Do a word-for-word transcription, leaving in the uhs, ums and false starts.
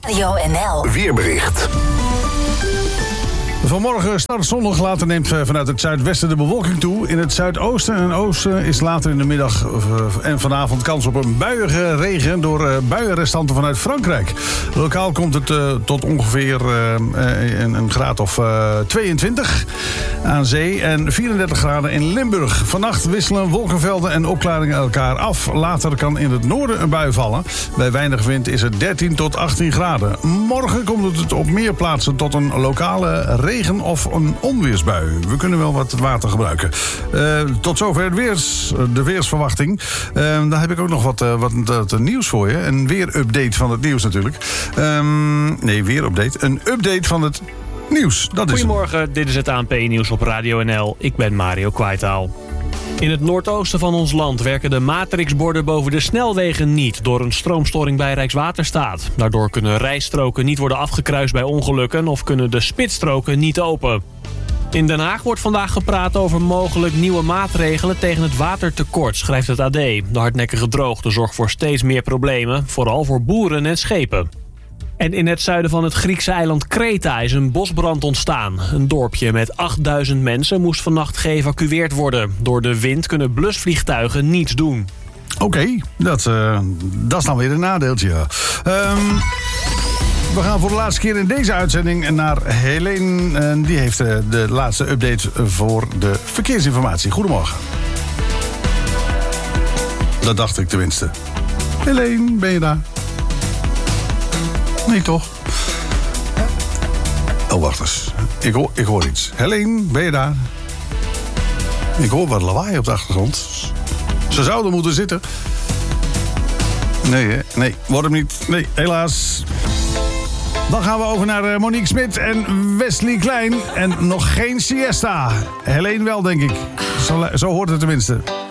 Radio N L. Weerbericht. Vanmorgen start zonnig, later neemt vanuit het zuidwesten de bewolking toe. In het zuidoosten en oosten is later in de middag en vanavond kans op een buiige regen door buienrestanten vanuit Frankrijk. Lokaal komt het uh, tot ongeveer uh, een, een graad of uh, tweeëntwintig aan zee en vierendertig graden in Limburg. Vannacht wisselen wolkenvelden en opklaringen elkaar af. Later kan in het noorden een bui vallen. Bij weinig wind is het dertien tot achttien graden. Morgen komt het op meer plaatsen tot een lokale regen of een onweersbui. We kunnen wel wat water gebruiken. Uh, tot zover het weers, de weersverwachting. Uh, dan heb ik ook nog wat, uh, wat, wat nieuws voor je. Een weerupdate van het nieuws natuurlijk. Um, nee, weerupdate. Een update van het nieuws. Dat is Goedemorgen, het. Dit is het A N P-nieuws op Radio N L. Ik ben Mario Kwaitaal. In het noordoosten van ons land werken de matrixborden boven de snelwegen niet door een stroomstoring bij Rijkswaterstaat. Daardoor kunnen rijstroken niet worden afgekruist bij ongelukken of kunnen de spitsstroken niet open. In Den Haag wordt vandaag gepraat over mogelijk nieuwe maatregelen tegen het watertekort, schrijft het A D. De hardnekkige droogte zorgt voor steeds meer problemen, vooral voor boeren en schepen. En in het zuiden van het Griekse eiland Kreta is een bosbrand ontstaan. Een dorpje met achtduizend mensen moest vannacht geëvacueerd worden. Door de wind kunnen blusvliegtuigen niets doen. Oké, okay, dat, uh, dat is dan weer een nadeeltje. Um, we gaan voor de laatste keer in deze uitzending naar Helene. En die heeft uh, de laatste update voor de verkeersinformatie. Goedemorgen. Dat dacht ik tenminste. Helene, ben je daar? Nee, toch? Oh, wacht eens. Ik hoor, ik hoor iets. Helene, ben je daar? Ik hoor wat lawaai op de achtergrond. Ze zouden moeten zitten. Nee, hè? Nee, wordt hem niet. Nee, helaas. Dan gaan we over naar Monique Smit en Wesley Klein. En nog geen siesta. Helene wel, denk ik. Zo, zo hoort het tenminste.